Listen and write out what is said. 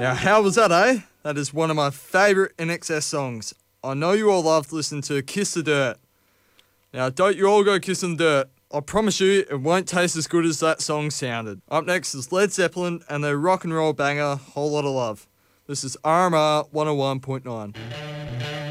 Now, how was that, eh? That is one of my favourite INXS songs. I know you all loved listening to Kiss the Dirt. Now, don't you all go kissing dirt. I promise you, it won't taste as good as that song sounded. Up next is Led Zeppelin and their rock and roll banger, Whole Lotta Love. This is RMR 101.9.